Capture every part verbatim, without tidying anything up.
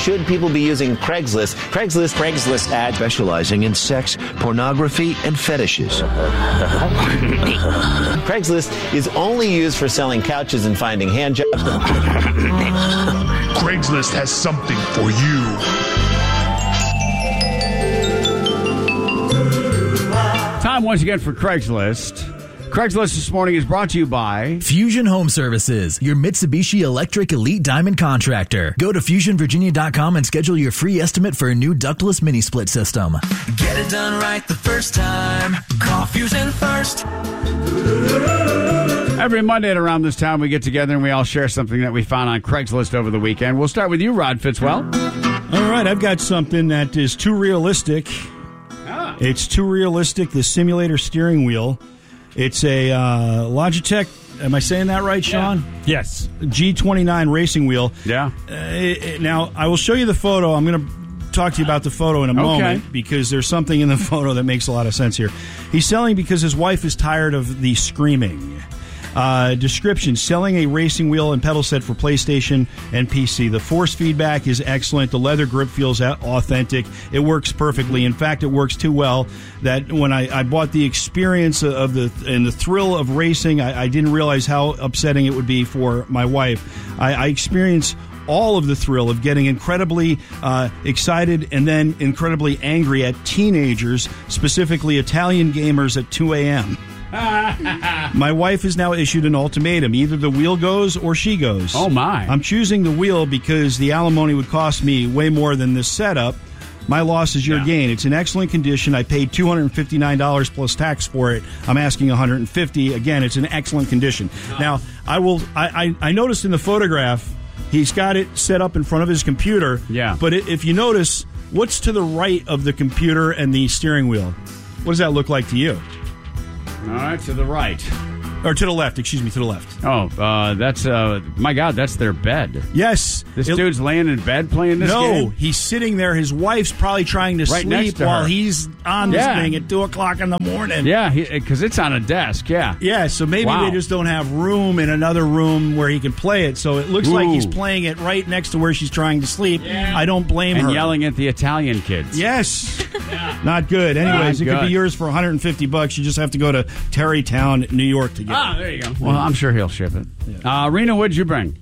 should people be using Craigslist? Craigslist, Craigslist ad specializing in sex, pornography, and fetishes. Craigslist is only used for selling couches and finding hand jobs. Craigslist has something for you. Time once again for Craigslist. Craigslist this morning is brought to you by Fusion Home Services, your Mitsubishi Electric Elite Diamond contractor. Go to fusion virginia dot com and schedule your free estimate for a new ductless mini split system. Get it done right the first time. Call Fusion first. Every Monday at around this time, we get together and we all share something that we found on Craigslist over the weekend. We'll start with you, Rod Fitzwell. All right, I've got something that is too realistic. Ah. It's too realistic, the simulator steering wheel. It's a uh, Logitech, am I saying that right, Sean? Yeah. Yes. G twenty-nine racing wheel. Yeah. Uh, it, it, now, I will show you the photo. I'm going to talk to you about the photo in a okay. moment because there's something in the photo that makes a lot of sense here. He's selling because his wife is tired of the screaming. Uh, description, selling a racing wheel and pedal set for PlayStation and P C. The force feedback is excellent. The leather grip feels authentic. It works perfectly. In fact, it works too well that when I, I bought the experience of the and the thrill of racing, I, I didn't realize how upsetting it would be for my wife. I, I experienced all of the thrill of getting incredibly uh, excited and then incredibly angry at teenagers, specifically Italian gamers at two a.m. My wife has now issued an ultimatum. Either the wheel goes or she goes. Oh, my. I'm choosing the wheel because the alimony would cost me way more than this setup. My loss is your yeah. gain. It's in excellent condition. I paid two hundred fifty-nine dollars plus tax for it. I'm asking one hundred fifty dollars. Again, it's in excellent condition. Oh. Now, I will. I, I, I noticed in the photograph, he's got it set up in front of his computer. Yeah. But it, if you notice, what's to the right of the computer and the steering wheel? What does that look like to you? All right, to the right. Or to the left, excuse me, to the left. Oh, uh, that's, uh, my God, that's their bed. Yes. This it, dude's laying in bed playing this no, game? No, he's sitting there. His wife's probably trying to right sleep to while her. he's on this yeah. thing at two o'clock in the morning. Yeah, because it's on a desk, yeah. Yeah, so maybe wow. they just don't have room in another room where he can play it. So it looks Ooh. like he's playing it right next to where she's trying to sleep. Yeah. I don't blame and her. And yelling at the Italian kids. Yes. yeah. Not good. Anyways, Not it good. could be yours for one hundred fifty bucks. You just have to go to Terrytown, New York to get it. Ah, there you go. Well, I'm sure he'll ship it. Yeah. Uh, Rena, what'd you bring?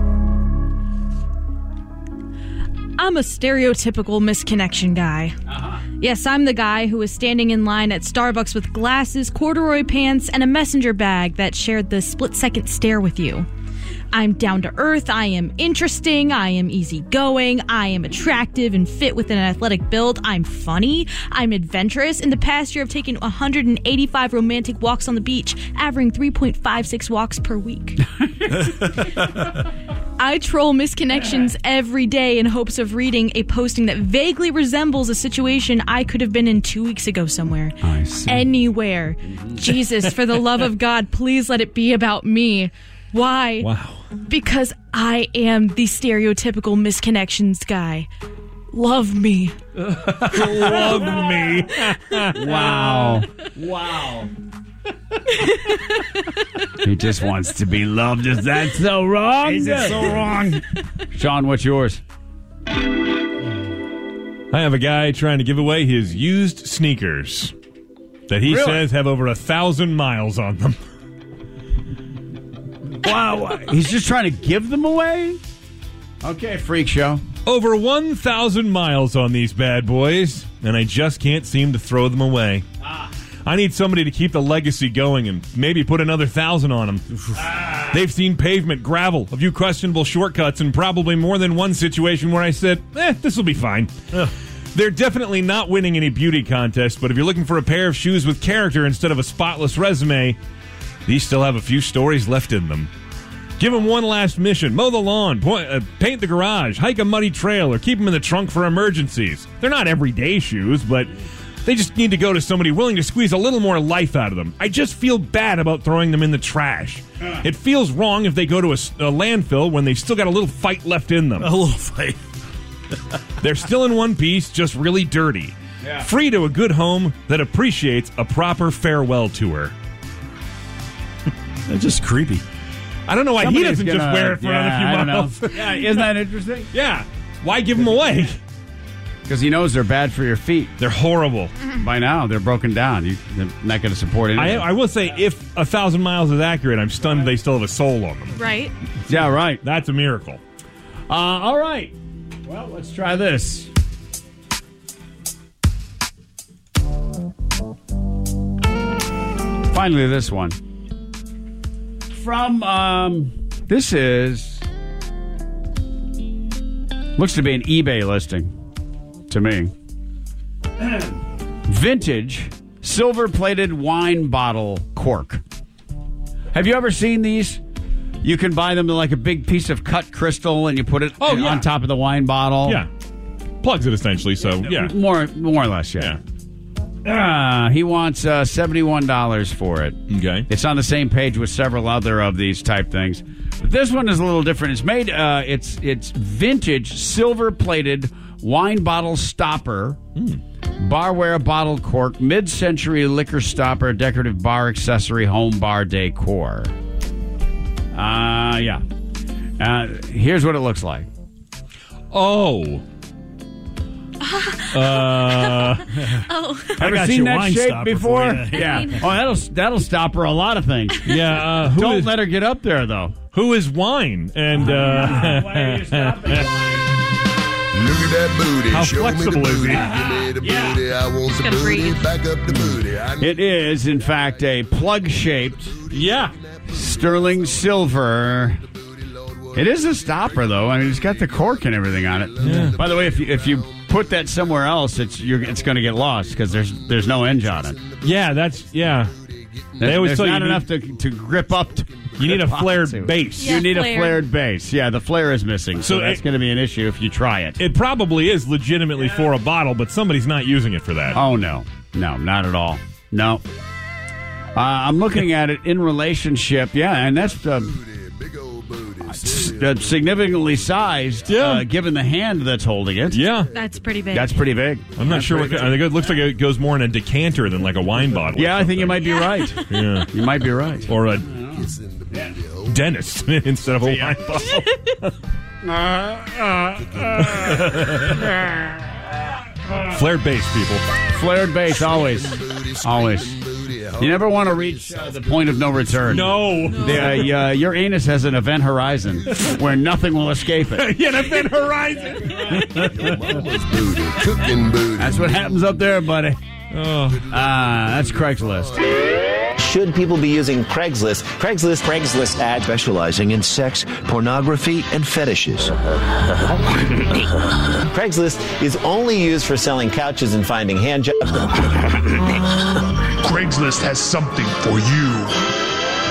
I'm a stereotypical misconnection guy. Uh-huh. Yes, I'm the guy who was standing in line at Starbucks with glasses, corduroy pants, and a messenger bag that shared the split-second stare with you. I'm down to earth, I am interesting, I am easygoing, I am attractive and fit with an athletic build, I'm funny, I'm adventurous. In the past year, I've taken one hundred eighty-five romantic walks on the beach, averaging three point five six walks per week. I troll misconnections every day in hopes of reading a posting that vaguely resembles a situation I could have been in two weeks ago somewhere. I see. Anywhere. Jesus, for the love of God, please let it be about me. Why? Wow. Because I am the stereotypical misconnections guy. Love me. Love me. Wow. Wow. He just wants to be loved. Is that so wrong? Is it so wrong? Sean, what's yours? I have a guy trying to give away his used sneakers that he really? says have over a thousand miles on them. Wow. He's just trying to give them away? Okay, freak show. Over one thousand miles on these bad boys, and I just can't seem to throw them away. Ah. I need somebody to keep the legacy going and maybe put another thousand on them. Ah. They've seen pavement, gravel, a few questionable shortcuts, and probably more than one situation where I said, eh, this will be fine. Ugh. They're definitely not winning any beauty contests, but if you're looking for a pair of shoes with character instead of a spotless resume, these still have a few stories left in them. Give them one last mission. Mow the lawn, point, uh, paint the garage, hike a muddy trail, or keep them in the trunk for emergencies. They're not everyday shoes, but they just need to go to somebody willing to squeeze a little more life out of them. I just feel bad about throwing them in the trash. Uh. It feels wrong if they go to a, a landfill when they've still got a little fight left in them. A little fight. They're still in one piece, just really dirty. Yeah. Free to a good home that appreciates a proper farewell tour. That's just creepy. I don't know why Somebody's he doesn't gonna, just wear it for yeah, another few miles. Yeah, isn't that interesting? Yeah. Why give them away? Because he knows they're bad for your feet. They're horrible. By now, they're broken down. You, they're not going to support I, anything. I will say, if a thousand miles is accurate, I'm stunned they still have a soul on them. Right? Yeah, right. That's a miracle. Uh, all right. Well, let's try this. Finally, this one. From, um, this is, looks to be an eBay listing to me. Vintage silver-plated wine bottle cork. Have you ever seen these? You can buy them like a big piece of cut crystal, and you put it Oh, yeah. on top of the wine bottle. Yeah. Plugs it essentially, so yeah. More, more or less, yeah. Yeah. Uh, he wants uh, seventy-one dollars for it. Okay. It's on the same page with several other of these type things. But this one is a little different. It's made, uh, it's it's vintage silver-plated wine bottle stopper, Mm. barware bottle cork, mid-century liquor stopper, decorative bar accessory, home bar decor. Uh, yeah. Uh, here's what it looks like. Oh. uh, Oh. Ever got seen your that wine shape stopper before? for you. Yeah. Oh, that'll that'll stop her a lot of things. yeah. Uh, who Don't is- let her get up there, though. Who is wine? And uh, Why are you stopping? Look at that booty. How Show flexible me the is booty. he? Give me the booty. I want the gotta booty. breathe. Back up the booty. I It is, in fact, a plug-shaped yeah. sterling silver. It is a stopper, though. I mean, it's got the cork and everything on it. Yeah. By the way, if you, if you put that somewhere else, it's you're, it's going to get lost because there's there's no hinge on it. Yeah, that's, yeah. They always There's tell you not you enough to, to grip up. To, You need a grip flared onto. base. Yeah. You need flare. a flared base. Yeah, the flare is missing, so, So that's it- going to be an issue if you try it. It probably is legitimately for a bottle, but somebody's not using it for that. Oh, no. No, not at all. No. Uh, I'm looking at it in relationship. Yeah, and that's uh, big old booty. s- uh, significantly sized, Yeah. uh, given the hand that's holding it. Yeah. That's pretty big. That's pretty big. I'm not That's sure what. pretty I think it looks like it goes more in a decanter than like a wine bottle. big. or Yeah, I think you something. might be right. Yeah. You might be right. Or a Kissing the booty. Oh, dentist instead of a wine bottle. Flared base, people. Flared base, always. Always. You never want to reach uh, the point of no return. No. The, uh, y- your anus has an event horizon where nothing will escape it. Yeah, an event horizon. your mama's booty. Cooking booty. That's what happens up there, buddy. Oh. Ah, that's Craigslist. Should people be using Craigslist? Craigslist, Craigslist ad. Specializing in sex, pornography, and fetishes. Craigslist is only used for selling couches and finding hand jobs. Craigslist has something for you.